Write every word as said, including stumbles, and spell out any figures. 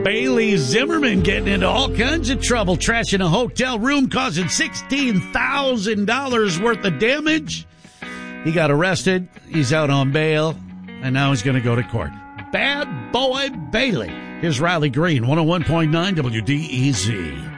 Bailey Zimmerman getting into all kinds of trouble, trashing a hotel room, causing sixteen thousand dollars worth of damage. He got arrested. He's out on bail, and now he's going to go to court. Bad boy Bailey. Here's Riley Green, one oh one point nine W D E Z.